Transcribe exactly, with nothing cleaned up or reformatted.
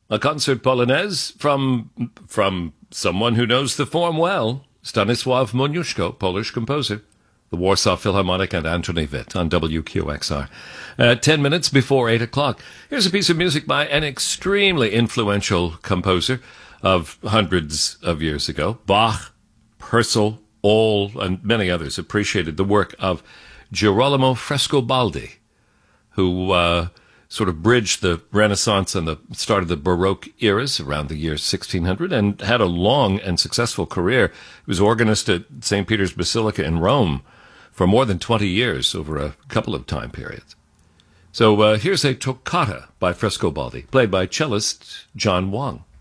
A concert polonaise from from someone who knows the form well, Stanisław Moniuszko, Polish composer. The Warsaw Philharmonic and Antony Witt on W Q X R. Uh, ten minutes before eight o'clock. Here's a piece of music by an extremely influential composer of hundreds of years ago. Bach, Purcell, all, and many others appreciated the work of Girolamo Frescobaldi, who uh, sort of bridged the Renaissance and the start of the Baroque eras around the year sixteen hundred and had a long and successful career. He was organist at Saint Peter's Basilica in Rome for more than twenty years over a couple of time periods. So uh, here's a toccata by Frescobaldi, played by cellist John Wang.